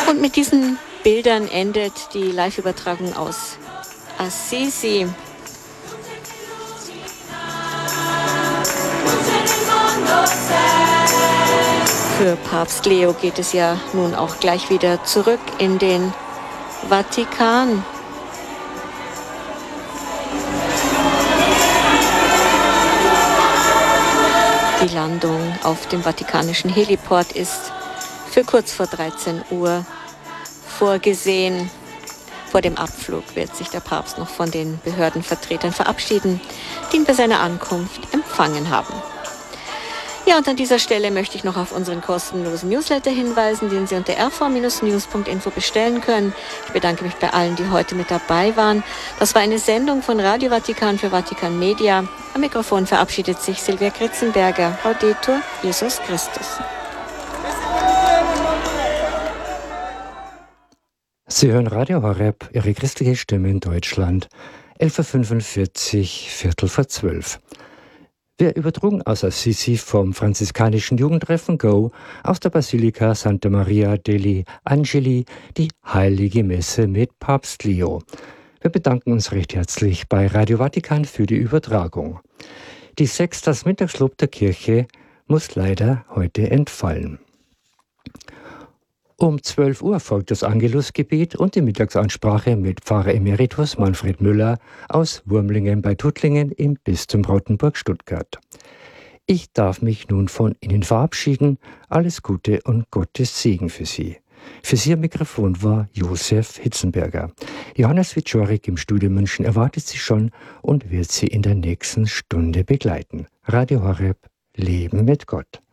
Und mit diesen Bildern endet die Live-Übertragung aus Assisi. Für Papst Leo geht es ja nun auch gleich wieder zurück in den Vatikan. Die Landung auf dem vatikanischen Heliport ist für kurz vor 13 Uhr vorgesehen. Vor dem Abflug wird sich der Papst noch von den Behördenvertretern verabschieden, die ihn bei seiner Ankunft empfangen haben. Ja, und an dieser Stelle möchte ich noch auf unseren kostenlosen Newsletter hinweisen, den Sie unter rv-news.info bestellen können. Ich bedanke mich bei allen, die heute mit dabei waren. Das war eine Sendung von Radio Vatikan für Vatikan Media. Am Mikrofon verabschiedet sich Silvia Kritzenberger. Laudetur Jesus Christus. Sie hören Radio Horeb, Ihre christliche Stimme in Deutschland, 11.45 Viertel vor 12. Wir übertrugen aus Assisi vom franziskanischen Jugendtreffen Go aus der Basilika Santa Maria degli Angeli die Heilige Messe mit Papst Leo. Wir bedanken uns recht herzlich bei Radio Vatikan für die Übertragung. Die das Mittagslob der Kirche muss leider heute entfallen. Um 12 Uhr folgt das Angelusgebet und die Mittagsansprache mit Pfarrer Emeritus Manfred Müller aus Wurmlingen bei Tuttlingen im Bistum Rottenburg-Stuttgart. Ich darf mich nun von Ihnen verabschieden. Alles Gute und Gottes Segen für Sie. Für Sie am Mikrofon war Josef Hitzenberger. Johannes Wiczorek im Studio München erwartet Sie schon und wird Sie in der nächsten Stunde begleiten. Radio Horeb, Leben mit Gott.